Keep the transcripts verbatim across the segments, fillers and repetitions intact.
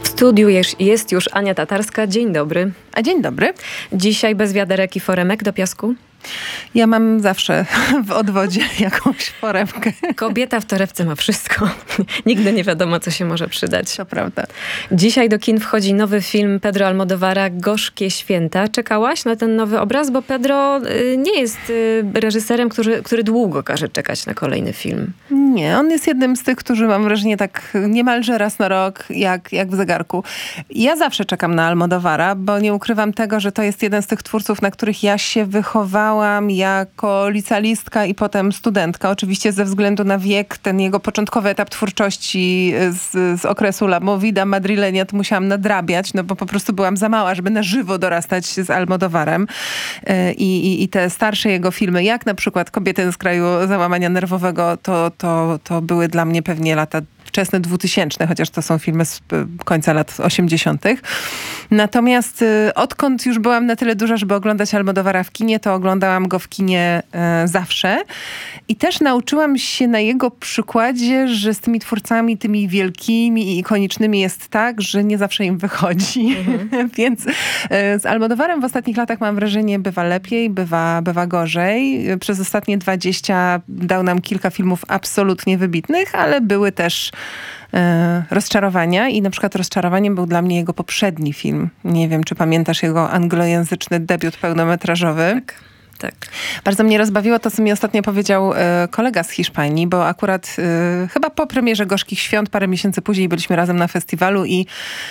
W studiu jest, jest już Ania Tatarska. Dzień dobry. A dzień dobry. Dzisiaj bez wiaderek i foremek do piasku? Ja mam zawsze w odwodzie jakąś foremkę. Kobieta w torebce ma wszystko. Nigdy nie wiadomo, co się może przydać. To prawda. Dzisiaj do kin wchodzi nowy film Pedro Almodóvara, Gorzkie święta. Czekałaś na ten nowy obraz? Bo Pedro y, nie jest y, reżyserem, który, który długo każe czekać na kolejny film. Nie, on jest jednym z tych, którzy mam wrażenie tak niemalże raz na rok, jak, jak w zegarku. Ja zawsze czekam na Almodóvara, bo nie ukrywam tego, że to jest jeden z tych twórców, na których ja się wychowałam jako licealistka i potem studentka. Oczywiście ze względu na wiek, ten jego początkowy etap twórczości z, z okresu La Movida Madrilenia to musiałam nadrabiać, no bo po prostu byłam za mała, żeby na żywo dorastać z Almodóvarem. I, i, i te starsze jego filmy, jak na przykład Kobiety z kraju załamania nerwowego, to, to, to były dla mnie pewnie lata wczesne dwutysięczne, chociaż to są filmy z końca lat osiemdziesiątych. Natomiast y, odkąd już byłam na tyle duża, żeby oglądać Almodóvara w kinie, to oglądałam go w kinie y, zawsze. I też nauczyłam się na jego przykładzie, że z tymi twórcami, tymi wielkimi i ikonicznymi jest tak, że nie zawsze im wychodzi. Mhm. Więc y, z Almodóvarem w ostatnich latach mam wrażenie, bywa lepiej, bywa, bywa gorzej. Przez ostatnie dwadzieścia dał nam kilka filmów absolutnie wybitnych, ale były też rozczarowania i na przykład rozczarowaniem był dla mnie jego poprzedni film. Nie wiem, czy pamiętasz jego anglojęzyczny debiut pełnometrażowy. Tak. Tak. Bardzo mnie rozbawiło to, co mi ostatnio powiedział e, kolega z Hiszpanii, bo akurat e, chyba po premierze Gorzkich Świąt, parę miesięcy później byliśmy razem na festiwalu i,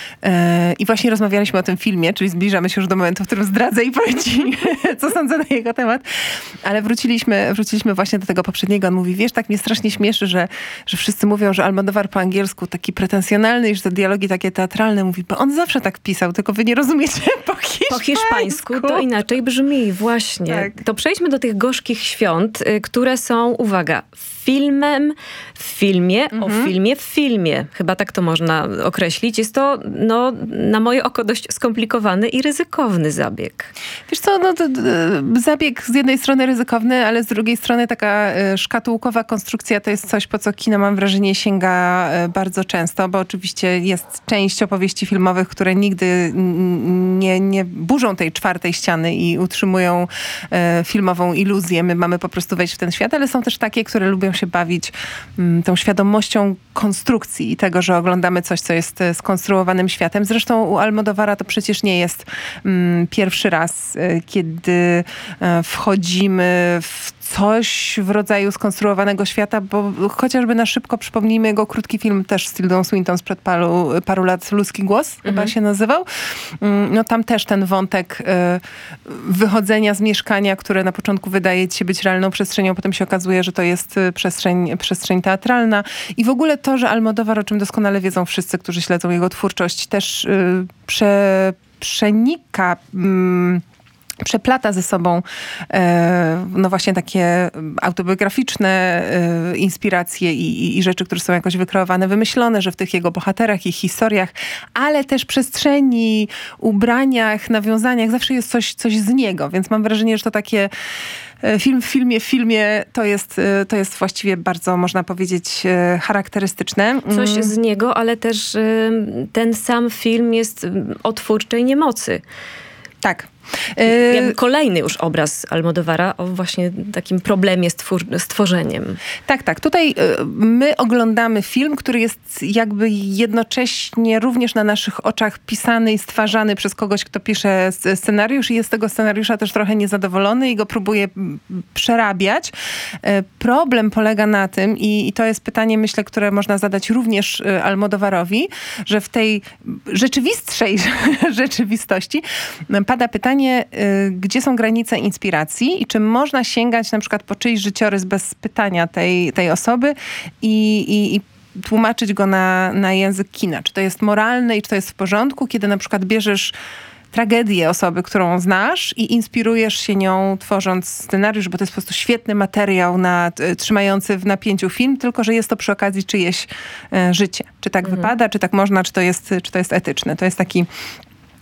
e, i właśnie rozmawialiśmy o tym filmie, czyli zbliżamy się już do momentu, w którym zdradzę i powiem ci, co sądzę na jego temat. Ale wróciliśmy, wróciliśmy właśnie do tego poprzedniego. On mówi, wiesz, tak mnie strasznie śmieszy, że, że wszyscy mówią, że Almodóvar po angielsku taki pretensjonalny i że te dialogi takie teatralne. Mówi, bo on zawsze tak pisał, tylko wy nie rozumiecie po hiszpańsku. Po hiszpańsku to inaczej brzmi, właśnie. Tak. To przejdźmy do tych Gorzkich Świąt, y, które są, uwaga, filmem w filmie, mhm. o filmie w filmie. Chyba tak to można określić. Jest to, no, na moje oko dość skomplikowany i ryzykowny zabieg. Wiesz co, no, to, to, zabieg z jednej strony ryzykowny, ale z drugiej strony taka y, szkatułkowa konstrukcja to jest coś, po co kino, mam wrażenie, sięga y, bardzo często, bo oczywiście jest część opowieści filmowych, które nigdy n, nie, nie burzą tej czwartej ściany i utrzymują y, filmową iluzję. My mamy po prostu wejść w ten świat, ale są też takie, które lubią się bawić m, tą świadomością konstrukcji i tego, że oglądamy coś, co jest skonstruowanym światem. Zresztą u Almodóvara to przecież nie jest m, pierwszy raz, y, kiedy y, wchodzimy w coś w rodzaju skonstruowanego świata, bo chociażby na szybko przypomnijmy jego krótki film też z Tildą Swinton sprzed paru, paru lat, Ludzki głos, mhm. chyba się nazywał. No tam też ten wątek y, wychodzenia z mieszkania, które na początku wydaje ci się być realną przestrzenią, potem się okazuje, że to jest przestrzeń, przestrzeń teatralna. I w ogóle to, że Almodóvar, o czym doskonale wiedzą wszyscy, którzy śledzą jego twórczość, też y, prze, przenika... Y, przeplata ze sobą e, no właśnie takie autobiograficzne e, inspiracje i, i, i rzeczy, które są jakoś wykreowane, wymyślone, że w tych jego bohaterach, ich historiach, ale też przestrzeni, ubraniach, nawiązaniach, zawsze jest coś, coś z niego. Więc mam wrażenie, że to takie film w filmie w filmie to jest, to jest właściwie bardzo, można powiedzieć, charakterystyczne. Coś z niego, ale też ten sam film jest o twórczej niemocy. Tak. Jakby kolejny już obraz Almodóvara o właśnie takim problemie z, twór- z tworzeniem. Tak, tak. Tutaj my oglądamy film, który jest jakby jednocześnie również na naszych oczach pisany i stwarzany przez kogoś, kto pisze scenariusz i jest z tego scenariusza też trochę niezadowolony i go próbuje przerabiać. Problem polega na tym, i, i to jest pytanie, myślę, które można zadać również Almodóvarowi, że w tej rzeczywistszej rzeczywistości pada pytanie, gdzie są granice inspiracji i czy można sięgać na przykład po czyjś życiorys bez pytania tej, tej osoby i, i, i tłumaczyć go na, na język kina. Czy to jest moralne i czy to jest w porządku, kiedy na przykład bierzesz tragedię osoby, którą znasz i inspirujesz się nią, tworząc scenariusz, bo to jest po prostu świetny materiał na, trzymający w napięciu film, tylko że jest to przy okazji czyjeś e, życie. Czy tak mhm. wypada, czy tak można, czy to jest, czy to jest etyczne. To jest taki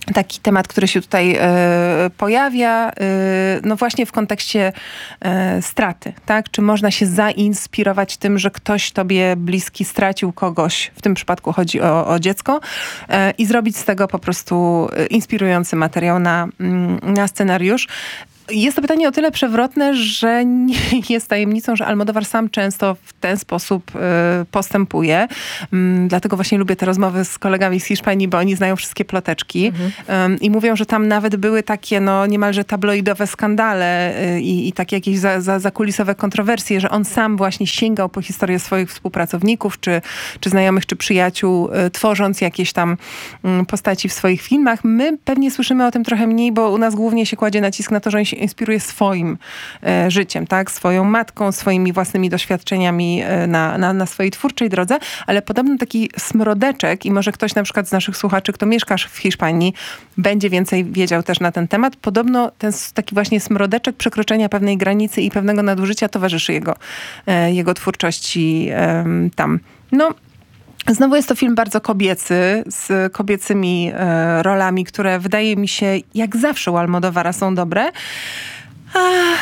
taki temat, który się tutaj e, pojawia, e, no właśnie w kontekście e, straty, tak? Czy można się zainspirować tym, że ktoś tobie bliski stracił kogoś, w tym przypadku chodzi o, o dziecko, e, i zrobić z tego po prostu inspirujący materiał na, na scenariusz. Jest to pytanie o tyle przewrotne, że nie jest tajemnicą, że Almodóvar sam często w ten sposób y, postępuje. Um, dlatego właśnie lubię te rozmowy z kolegami z Hiszpanii, bo oni znają wszystkie ploteczki. Mhm. Um, I mówią, że tam nawet były takie no niemalże tabloidowe skandale y, i takie jakieś za, za, zakulisowe kontrowersje, że on sam właśnie sięgał po historię swoich współpracowników, czy, czy znajomych, czy przyjaciół, y, tworząc jakieś tam y, postaci w swoich filmach. My pewnie słyszymy o tym trochę mniej, bo u nas głównie się kładzie nacisk na to, że on się inspiruje swoim e, życiem, tak? Swoją matką, swoimi własnymi doświadczeniami e, na, na, na swojej twórczej drodze, ale podobno taki smrodeczek i może ktoś na przykład z naszych słuchaczy, kto mieszka w Hiszpanii, będzie więcej wiedział też na ten temat. Podobno ten taki właśnie smrodeczek przekroczenia pewnej granicy i pewnego nadużycia towarzyszy jego, e, jego twórczości e, tam. No, znowu jest to film bardzo kobiecy, z kobiecymi e, rolami, które wydaje mi się, jak zawsze u Almodóvara są dobre. A,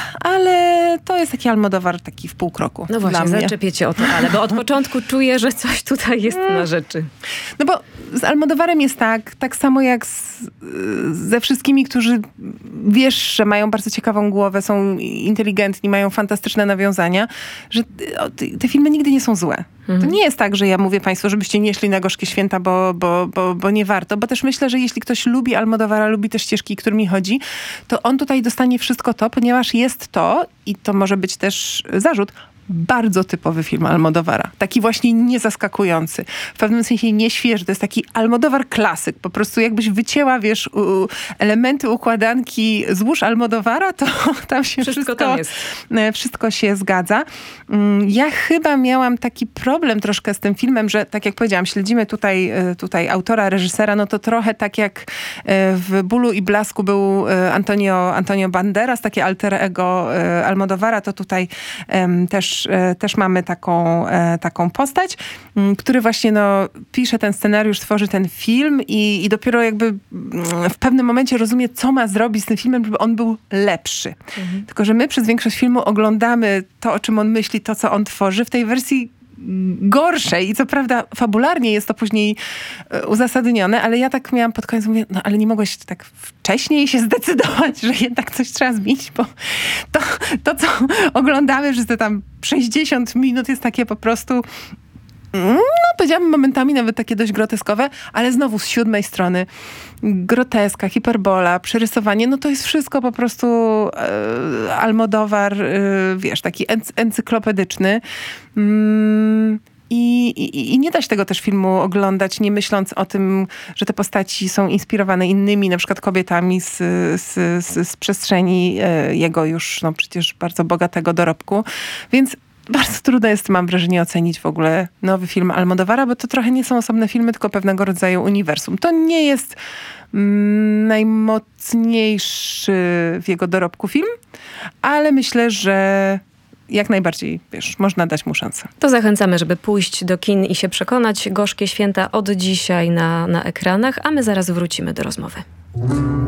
ale to jest taki Almodóvar taki w pół kroku. No właśnie, zaczepię cię o to, ale bo od początku czuję, że coś tutaj jest na rzeczy. No bo z Almodóvarem jest tak, tak samo jak z, ze wszystkimi, którzy wiesz, że mają bardzo ciekawą głowę, są inteligentni, mają fantastyczne nawiązania, że te, te filmy nigdy nie są złe. Mhm. To nie jest tak, że ja mówię państwu, żebyście nie szli na Gorzkie Święta, bo, bo, bo, bo nie warto, bo też myślę, że jeśli ktoś lubi Almodóvara, lubi te ścieżki, którymi chodzi, to on tutaj dostanie wszystko to, ponieważ jest to, i to może być też zarzut, bardzo typowy film Almodóvara. Taki właśnie niezaskakujący. W pewnym sensie nieświeży. To jest taki Almodóvar klasyk. Po prostu jakbyś wycięła, wiesz, u, elementy układanki złóż Almodóvara, to tam się wszystko, wszystko, tam jest. wszystko się zgadza. Ja chyba miałam taki problem troszkę z tym filmem, że tak jak powiedziałam, śledzimy tutaj, tutaj autora, reżysera, no to trochę tak jak w Bólu i Blasku był Antonio, Antonio Banderas, takie alter ego Almodóvara, to tutaj um, też też mamy taką, taką postać, który właśnie no, pisze ten scenariusz, tworzy ten film i, i dopiero jakby w pewnym momencie rozumie, co ma zrobić z tym filmem, żeby on był lepszy. Mhm. Tylko że my przez większość filmu oglądamy to, o czym on myśli, to, co on tworzy w tej wersji gorszej i co prawda fabularnie jest to później uzasadnione, ale ja tak miałam pod koniec, mówię, no ale nie mogłeś tak wcześniej się zdecydować, że jednak coś trzeba zmienić, bo to, to co oglądamy przez te tam sześćdziesiąt minut jest takie po prostu, no powiedziałabym momentami nawet takie dość groteskowe, ale znowu z siódmej strony groteska, hiperbola, przerysowanie, no to jest wszystko po prostu e, Almodóvar, e, wiesz, taki enc- encyklopedyczny. Mm, i, i, I nie da się tego też filmu oglądać, nie myśląc o tym, że te postaci są inspirowane innymi, na przykład kobietami z, z, z, z przestrzeni e, jego już, no przecież bardzo bogatego dorobku. Więc bardzo trudno jest, mam wrażenie, ocenić w ogóle nowy film Almodóvara, bo to trochę nie są osobne filmy, tylko pewnego rodzaju uniwersum. To nie jest mm, najmocniejszy w jego dorobku film, ale myślę, że jak najbardziej, wiesz, można dać mu szansę. To zachęcamy, żeby pójść do kin i się przekonać. Gorzkie Święta od dzisiaj na, na ekranach, a my zaraz wrócimy do rozmowy.